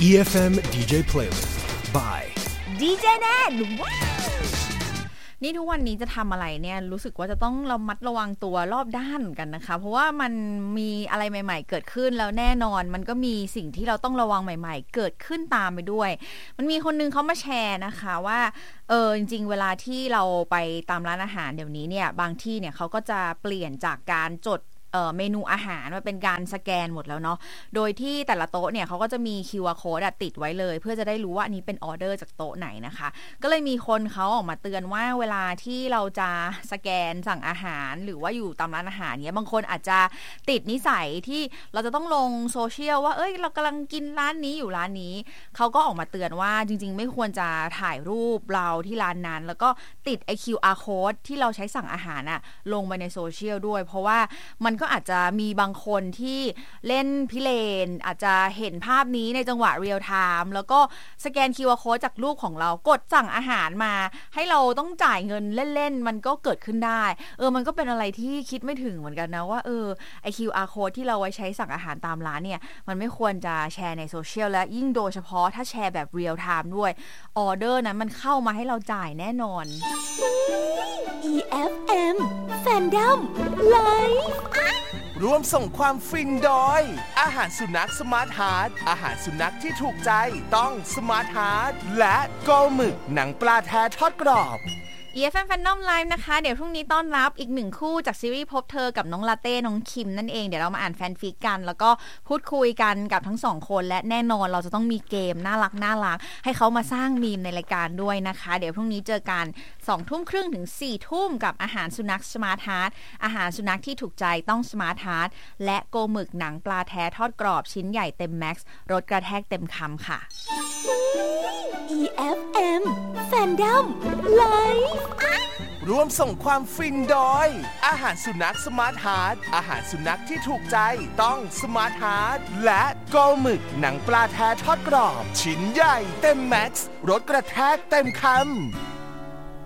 EFM DJ Playlist by DJ แนนว้าวนี่ทุกวันนี้จะทำอะไรเนี่ยรู้สึกว่าจะต้องระมัดระวังตัวรอบด้านกันนะคะเพราะว่ามันมีอะไรใหม่ๆเกิดขึ้นแล้วแน่นอนมันก็มีสิ่งที่เราต้องระวังใหม่ๆเกิดขึ้นตามไปด้วยมันมีคนนึงเขามาแชร์นะคะว่าจริงๆเวลาที่เราไปตามร้านอาหารเดี๋ยวนี้เนี่ยบางที่เนี่ยเขาก็จะเปลี่ยนจากการจดเมนูอาหารมาเป็นการสแกนหมดแล้วเนาะโดยที่แต่ละโต๊ะเนี่ยเขาก็จะมี QR code ติดไว้เลยเพื่อจะได้รู้ว่าอันนี้เป็นออเดอร์จากโต๊ะไหนนะคะก็เลยมีคนเขาออกมาเตือนว่าเวลาที่เราจะสแกนสั่งอาหารหรือว่าอยู่ตามร้านอาหารเนี่ยบางคนอาจจะติดนิสัยที่เราจะต้องลงโซเชียลว่าเรากำลังกินร้านนี้อยู่ร้านนี้เขาก็ออกมาเตือนว่าจริงๆไม่ควรจะถ่ายรูปเราที่ร้านนั้นแล้วก็ติดไอ้ QR code ที่เราใช้สั่งอาหารลงไปในโซเชียลด้วยเพราะว่ามันก็อาจจะมีบางคนที่เล่นพิเรนอาจจะเห็นภาพนี้ในจังหวะเรียลไทม์แล้วก็สแกน QR code จากรูปของเรากดสั่งอาหารมาให้เราต้องจ่ายเงินเล่นๆมันก็เกิดขึ้นได้มันก็เป็นอะไรที่คิดไม่ถึงเหมือนกันนะว่าไอ้ QR code ที่เราไว้ใช้สั่งอาหารตามร้านเนี่ยมันไม่ควรจะแชร์ในโซเชียลและยิ่งโดยเฉพาะถ้าแชร์แบบเรียลไทม์ด้วยออเดอร์นั้นมันเข้ามาให้เราจ่ายแน่นอน EFM Fandom Live ร่วมส่งความฟินโดยอาหารสุนัขสมาร์ทฮาร์ทอาหารสุนัขที่ถูกใจต้องสมาร์ทฮาร์ทและโกหมึกหนังปลาแท้ทอดกรอบ EFM Fandom Live นะคะเดี๋ยวพรุ่งนี้ต้อนรับอีก1คู่จากซีรีส์พบเธอกับน้องลาเต้น้องคิมนั่นเองเดี๋ยวเรามาอ่านแฟนฟิกกันแล้วก็พูดคุยกันกับทั้ง2คนและแน่นอนเราจะต้องมีเกมน่ารักให้เขามาสร้างมีมในรายการด้วยนะคะเดี๋ยวพรุ่งนี้เจอกัน20:30 ถึง 4:00 กับอาหารสุนัขสมาร์ทฮาร์ทอาหารสุนัขที่ถูกใจต้องสมาร์ทฮาร์ทและโกหมึกหนังปลาแท้ทอดกรอบชิ้นใหญ่เต็มแม็กซ์รสกระแทกเต็มคำค่ะ EFM Fandom Live ร่วมส่งความฟินโดยอาหารสุนัขสมาร์ทฮาร์ทอาหารสุนัขที่ถูกใจต้องสมาร์ทฮาร์ทและโกหมึกหนังปลาแท้ทอดกรอบชิ้นใหญ่เต็มแม็กซ์รสกระแทกเต็มคำ